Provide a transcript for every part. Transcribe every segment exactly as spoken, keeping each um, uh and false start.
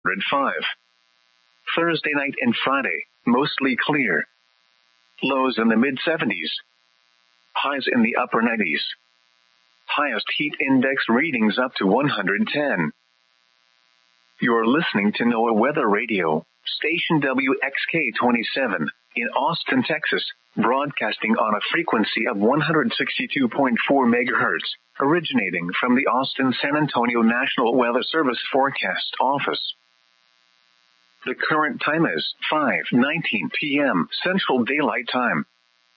five. Thursday night and Friday, mostly clear. Lows in the mid seventies. Highs in the upper nineties. Highest heat index readings up to one hundred ten. You're listening to NOAA Weather Radio, station W X K twenty-seven, in Austin, Texas, broadcasting on a frequency of one hundred sixty-two point four megahertz, originating from the Austin-San Antonio National Weather Service Forecast Office. The current time is five nineteen p.m. Central Daylight Time.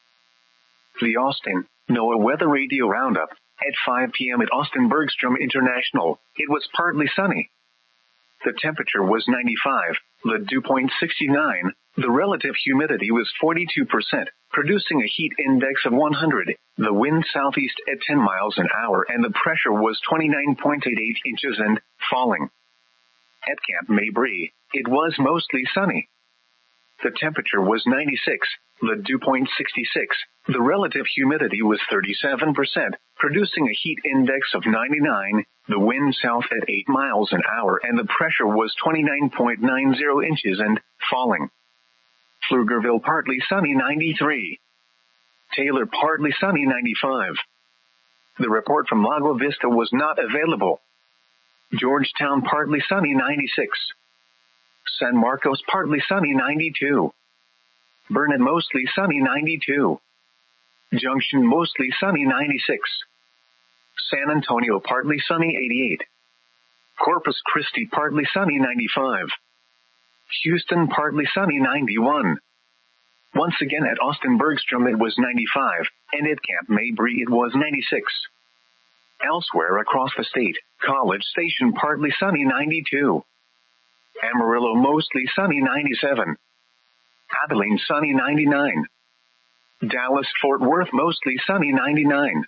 The Austin NOAA Weather Radio Roundup. At five p.m. at Austin Bergstrom International, it was partly sunny. The temperature was ninety-five, the dew point sixty-nine, the relative humidity was forty-two percent, producing a heat index of one hundred, the wind southeast at ten miles an hour, and the pressure was twenty-nine point eight eight inches and falling. At Camp Mabry, it was mostly sunny. The temperature was ninety-six, the dew point sixty-six, the relative humidity was thirty-seven percent, producing a heat index of ninety-nine, the wind south at eight miles an hour, and the pressure was twenty-nine point nine zero inches and falling. Pflugerville partly sunny ninety-three. Taylor partly sunny ninety-five. The report from Lago Vista was not available. Georgetown partly sunny ninety-six. San Marcos partly sunny ninety-two. Burnet mostly sunny ninety-two. Junction mostly sunny ninety-six. San Antonio partly sunny eighty-eight. Corpus Christi partly sunny ninety-five. Houston partly sunny ninety-one. Once again at Austin Bergstrom it was ninety-five, and at Camp Mabry it was ninety-six. Elsewhere across the state, College Station partly sunny ninety-two. Amarillo mostly sunny ninety-seven. Abilene sunny ninety-nine. Dallas-Fort Worth mostly sunny ninety-nine.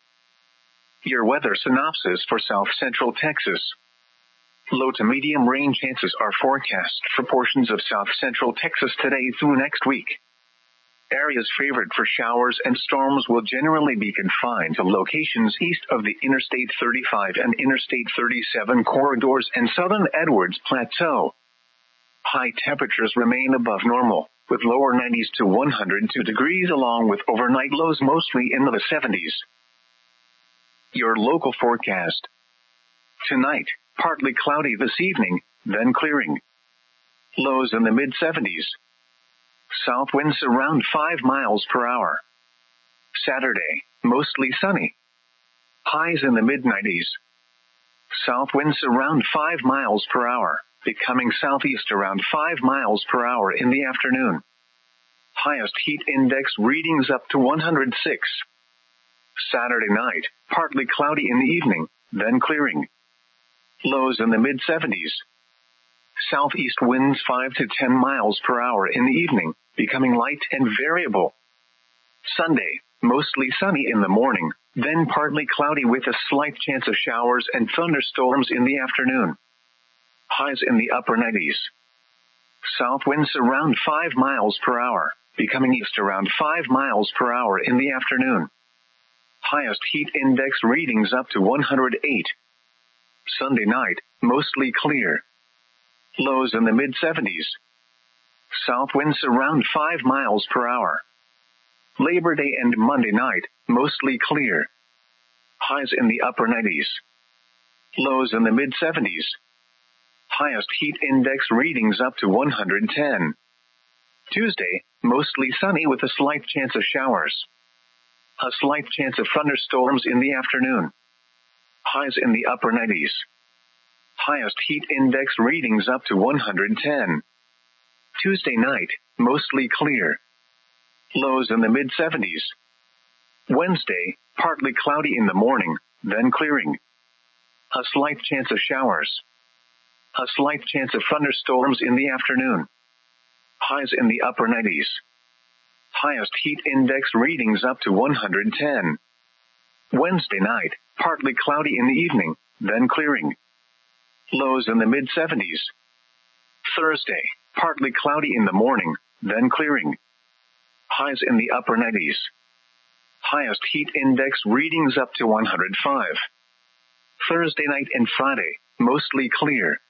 Your weather synopsis for South Central Texas. Low to medium rain chances are forecast for portions of South Central Texas today through next week. Areas favored for showers and storms will generally be confined to locations east of the Interstate thirty-five and Interstate thirty-seven corridors and southern Edwards Plateau. High temperatures remain above normal, with lower nineties to one hundred two degrees along with overnight lows mostly in the seventies. Your local forecast. Tonight, partly cloudy this evening, then clearing. Lows in the mid seventies. South winds around five miles per hour. Saturday, mostly sunny. Highs in the mid nineties. South winds around five miles per hour, becoming southeast around five miles per hour in the afternoon. Highest heat index readings up to one hundred six. Saturday night, partly cloudy in the evening, then clearing. Lows in the mid seventies. Southeast winds five to ten miles per hour in the evening, becoming light and variable. Sunday, mostly sunny in the morning, then partly cloudy with a slight chance of showers and thunderstorms in the afternoon. Highs in the upper nineties. South winds around five miles per hour, becoming east around five miles per hour in the afternoon. Highest heat index readings up to one hundred eight. Sunday night, mostly clear. Lows in the mid seventies. South winds around five miles per hour. Labor Day and Monday night, mostly clear. Highs in the upper nineties. Lows in the mid seventies. Highest heat index readings up to one hundred ten. Tuesday, mostly sunny with a slight chance of showers. A slight chance of thunderstorms in the afternoon. Highs in the upper nineties. Highest heat index readings up to one hundred ten. Tuesday night, mostly clear. Lows in the mid seventies. Wednesday, partly cloudy in the morning, then clearing. A slight chance of showers. A slight chance of thunderstorms in the afternoon. Highs in the upper nineties. Highest heat index readings up to one hundred ten. Wednesday night, partly cloudy in the evening, then clearing. Lows in the mid seventies. Thursday, partly cloudy in the morning, then clearing. Highs in the upper nineties. Highest heat index readings up to one hundred five. Thursday night and Friday, mostly clear.